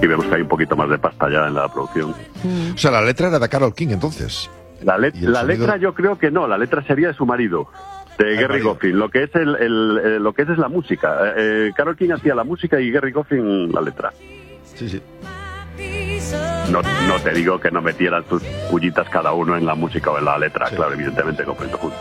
aquí vemos que hay un poquito más de pasta ya en la producción. O sea, la letra era de Carole King, entonces. La letra yo creo que no, la letra sería de su marido, de Gerry Goffin. Lo que es lo que es la música. Carole King hacía la música y Gerry Goffin la letra. Sí. No te digo que no metieran sus pullitas cada uno en la música o en la letra, claro, evidentemente completo juntos.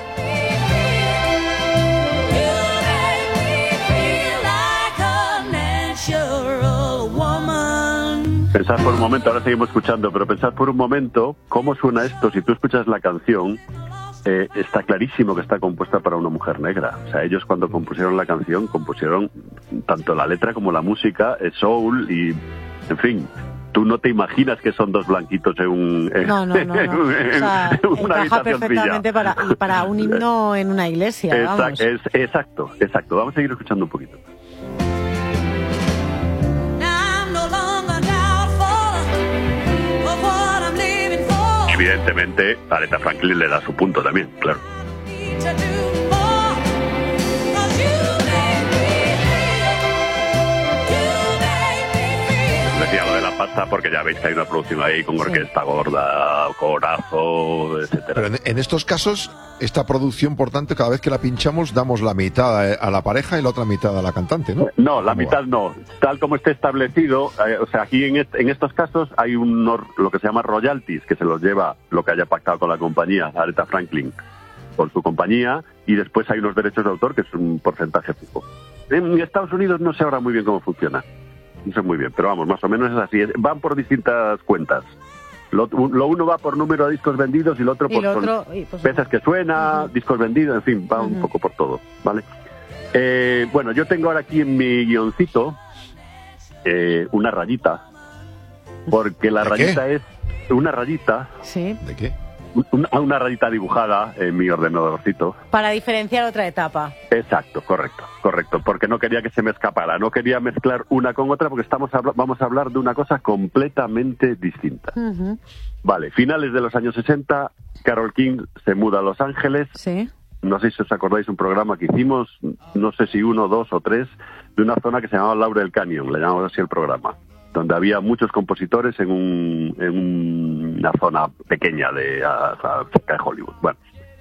Pensad por un momento, ahora seguimos escuchando, pero pensad por un momento cómo suena esto. Si tú escuchas la canción, está clarísimo que está compuesta para una mujer negra. O sea, ellos cuando compusieron la canción, compusieron tanto la letra como la música, soul y, en fin, tú no te imaginas que son dos blanquitos en un... No. O sea, encaja perfectamente para un himno en una iglesia, vamos. Exacto. Vamos a seguir escuchando un poquito. Evidentemente, Aretha Franklin le da su punto también, claro. Decía lo de la pasta porque ya veis que hay una producción ahí con orquesta gorda, corazo, etcétera. Pero en estos casos, esta producción, por tanto, cada vez que la pinchamos, damos la mitad a la pareja y la otra mitad a la cantante, ¿no? No, la mitad no. Tal como esté establecido, o sea, aquí en estos casos hay lo que se llama royalties, que se los lleva lo que haya pactado con la compañía, Aretha Franklin, con su compañía, y después hay unos derechos de autor, que es un porcentaje fijo. En Estados Unidos no sé ahora muy bien cómo funciona. No sé muy bien, pero vamos, más o menos es así. Van por distintas cuentas. Lo uno va por número de discos vendidos y lo otro por veces que suena, discos vendidos, en fin, va un poco por todo, ¿vale? Bueno, yo tengo ahora aquí en mi guioncito una rayita, porque la rayita es una rayita. ¿Sí? ¿De qué? Una rayita dibujada en mi ordenadorcito. Para diferenciar otra etapa. Exacto, correcto, porque no quería que se me escapara, no quería mezclar una con otra porque vamos a hablar de una cosa completamente distinta. Vale, finales de los años 60, Carole King se muda a Los Ángeles. Sí. No sé si os acordáis un programa que hicimos, no sé si 1, 2 o 3, de una zona que se llamaba Laurel Canyon, le llamamos así el programa, donde había muchos compositores en una zona pequeña cerca de Hollywood. Bueno,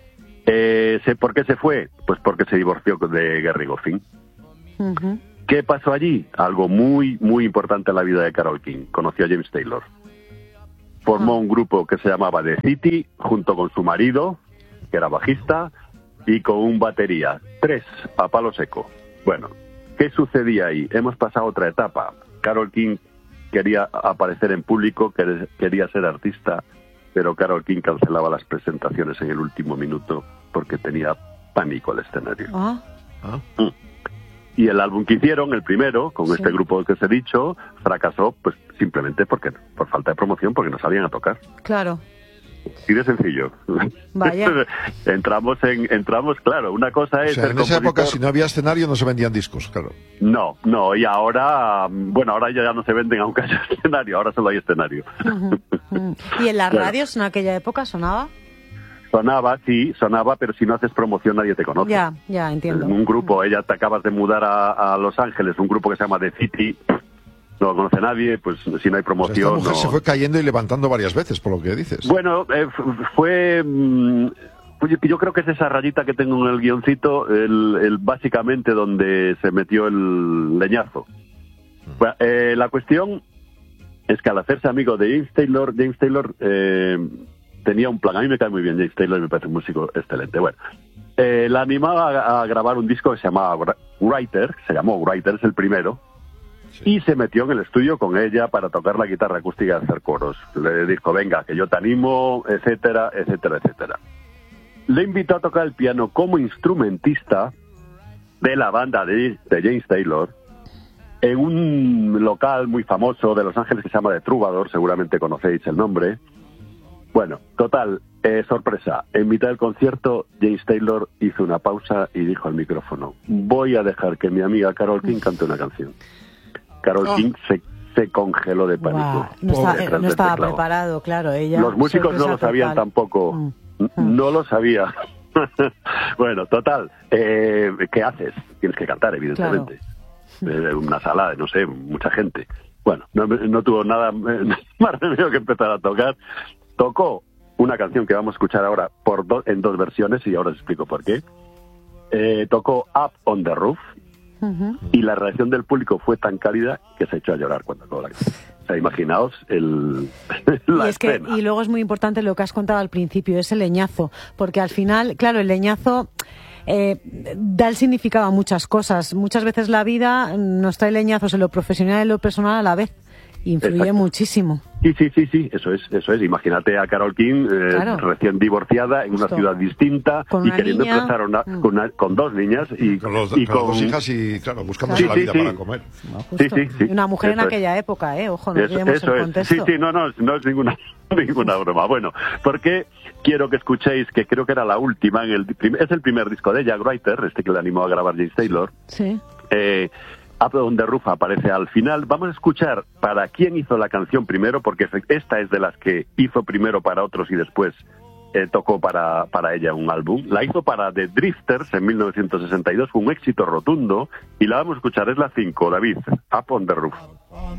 ¿por qué se fue? Pues porque se divorció de Gerry Goffin. ¿Qué pasó allí? Algo muy, muy importante en la vida de Carole King. Conoció a James Taylor. Formó un grupo que se llamaba The City, junto con su marido, que era bajista, y con un batería. 3 a palo seco. Bueno, ¿qué sucedía ahí? Hemos pasado otra etapa. Carole King quería aparecer en público, quería ser artista, pero Carole King cancelaba las presentaciones en el último minuto porque tenía pánico al escenario. Y el álbum que hicieron, el primero, con este grupo que os he dicho, fracasó pues simplemente por falta de promoción, porque no salían a tocar. Claro. Y de sencillo. Vaya. entramos, claro, una cosa es... O sea, ser en esa compositor. época, si no había escenario, no se vendían discos, claro. No, y ahora, ahora ya no se venden aunque haya escenario, ahora solo hay escenario. ¿Y en las radios en aquella época sonaba? Sonaba, pero si no haces promoción nadie te conoce. Ya, entiendo. Un grupo, ella te acabas de mudar a Los Ángeles, un grupo que se llama The City, no lo conoce nadie, pues si no hay promoción... O sea, esta mujer se fue cayendo y levantando varias veces, por lo que dices. Bueno, fue... yo creo que es esa rayita que tengo en el guioncito, básicamente donde se metió el leñazo. La cuestión es que al hacerse amigo de James Taylor tenía un plan. A mí me cae muy bien James Taylor y me parece un músico excelente. Bueno, la animaba a grabar un disco que se llamaba Writer, se llamó Writer, es el primero. Y se metió en el estudio con ella para tocar la guitarra acústica y hacer coros. Le dijo, venga, que yo te animo, etcétera, etcétera, etcétera. Le invitó a tocar el piano como instrumentista de la banda de James Taylor en un local muy famoso de Los Ángeles que se llama The Troubadour, seguramente conocéis el nombre. Bueno, total, sorpresa. En mitad del concierto, James Taylor hizo una pausa y dijo al micrófono, voy a dejar que mi amiga Carole King cante una canción. Carole King se congeló de pánico. No estaba preparado, claro. Ella. Los músicos no lo sabían tampoco. No lo sabía. Bueno, total. ¿Qué haces? Tienes que cantar, evidentemente. Una sala de, no sé, mucha gente. bueno, no tuvo nada más remedio que empezar a tocar. Tocó una canción que vamos a escuchar ahora en 2 versiones, y ahora os explico por qué. Tocó Up on the Roof, y la reacción del público fue tan cálida que se echó a llorar cuando tocó la canción. O sea, imaginaos la escena. Y luego es muy importante lo que has contado al principio, ese leñazo, porque al final, claro, el leñazo da el significado a muchas cosas. Muchas veces la vida nos trae leñazos en lo profesional y en lo personal a la vez. Influye muchísimo. Sí, eso es. Imagínate a Carole King, claro, recién divorciada, en una ciudad distinta, y queriendo empezar con 2 niñas y con 2 hijas, y claro, buscando la vida para comer. No, sí. Una mujer en aquella época, ojo, no olvidemos el contexto. No es ninguna broma. Bueno, porque quiero que escuchéis, que creo que era la última, es el primer disco de ella, Writer, que le animó a grabar James Taylor. Sí. Up on the Roof aparece al final. Vamos a escuchar para quién hizo la canción primero, porque esta es de las que hizo primero para otros y después tocó para ella un álbum. La hizo para The Drifters en 1962, fue un éxito rotundo, y la vamos a escuchar, es la 5, David, Up on the Roof.